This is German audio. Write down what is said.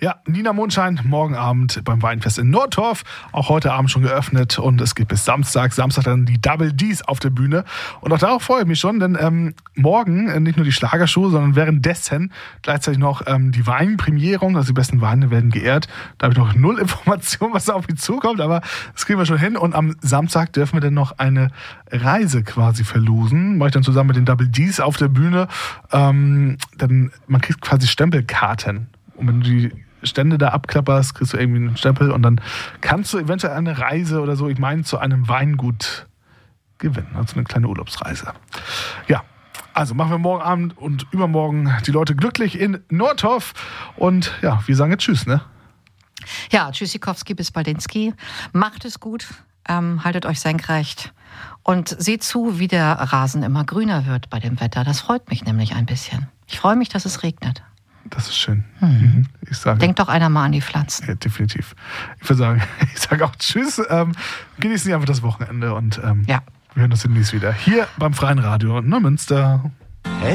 Ja, Nina Mondschein, morgen Abend beim Weinfest in Nordtorf. Auch heute Abend schon geöffnet und es geht bis Samstag. Samstag dann die Double Ds auf der Bühne. Und auch darauf freue ich mich schon, denn morgen nicht nur die Schlagershow, sondern währenddessen gleichzeitig noch die Weinprämierung. Also die besten Weine werden geehrt. Da habe ich noch null Informationen, was da auf mich zukommt, aber das kriegen wir schon hin. Und am Samstag dürfen wir dann noch eine Reise quasi verlosen. Mache ich dann zusammen mit den Double Ds auf der Bühne. Dann man kriegt quasi Stempelkarten. Und wenn du die Stände da abklapperst, kriegst du irgendwie einen Stempel und dann kannst du eventuell eine Reise oder so, ich meine, zu einem Weingut gewinnen. Also eine kleine Urlaubsreise. Ja, also machen wir morgen Abend und übermorgen die Leute glücklich in Nordtorf. Und ja, wir sagen jetzt Tschüss, ne? Ja, Tschüssikowski bis Baldinski. Macht es gut, haltet euch senkrecht und seht zu, wie der Rasen immer grüner wird bei dem Wetter. Das freut mich nämlich ein bisschen. Ich freue mich, dass es regnet. Das ist schön. Ich sage, denkt doch einer mal an die Pflanzen. Ja, definitiv. Ich sage auch Tschüss. Genießen Sie einfach das Wochenende und wir hören uns demnächst wieder. Hier beim Freien Radio Neumünster.